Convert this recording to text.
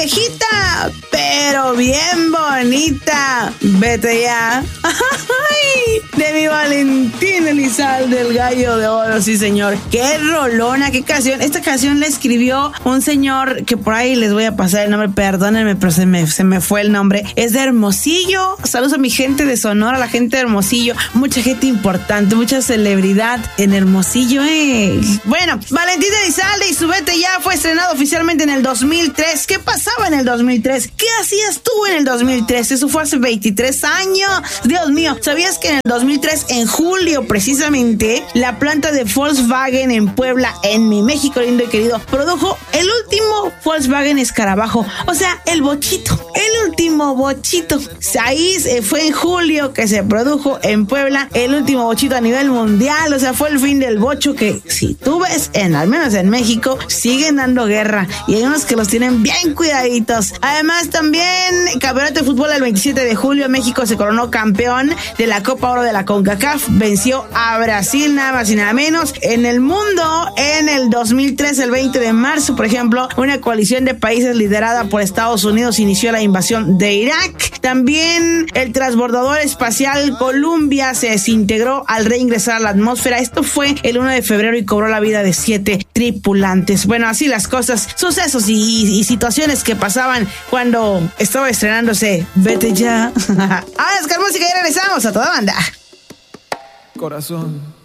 viejita, pero bien bonita. Vete ya. Ay, de mi Valentín Elizalde, el gallo de oro, sí señor. Qué rolona, qué canción. Esta canción la escribió un señor que por ahí les voy a pasar el nombre, perdónenme, pero se me fue el nombre. Es de Hermosillo. Saludos a mi gente de Sonora, la gente de Hermosillo. Mucha gente importante, mucha celebridad en Hermosillo, Bueno, Valentín Elizalde y su Vete Ya fue estrenado oficialmente en el 2003. ¿Qué pasaba en el 2003? ¿Qué hacías tú en el 2003? Eso fue hace 23 años. Dios mío, ¿sabías que en el 2003, en julio precisamente, la planta de Volkswagen en Puebla, en mi México lindo y querido, produjo el último Volkswagen Escarabajo? O sea, el bochito, el último bochito. Ahí fue en julio que se produjo en Puebla el último bochito a nivel mundial. O sea, fue el fin del bocho que, si tú ves, al menos en México, siguen dando guerra. Y hay unos que los tienen bien cuidaditos. Además, también, campeonato de fútbol el 27 de julio, México se coronó campeón de la Copa Oro de la CONCACAF. Venció a Brasil, nada más y nada menos. En el mundo, en el 2003, el 20 de marzo, por ejemplo, una coalición de países liderada por Estados Unidos inició la invasión de Irak. También el transbordador espacial Columbia se desintegró al reingresar a la atmósfera. Esto fue el 1 de febrero y cobró la vida de 7 tripulantes. Bueno, así las cosas, sucesos y situaciones que pasaban cuando estaba estrenándose Vete Ya. Ahora es música y regresamos a toda banda. Corazón,